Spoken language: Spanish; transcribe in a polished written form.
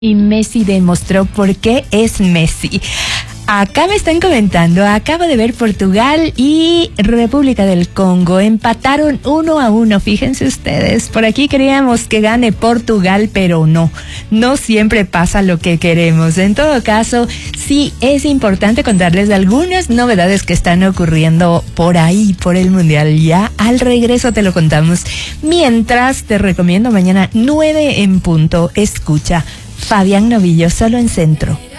Y Messi demostró por qué es Messi. Acá me están comentando, acabo de ver Portugal y República del Congo, empataron 1-1, fíjense ustedes, por aquí queríamos que gane Portugal, pero no siempre pasa lo que queremos. En todo caso, sí es importante contarles algunas novedades que están ocurriendo por ahí, por el Mundial. Ya al regreso te lo contamos. Mientras, te recomiendo mañana 9 en punto, escucha Fabián Novillo, solo en Centro.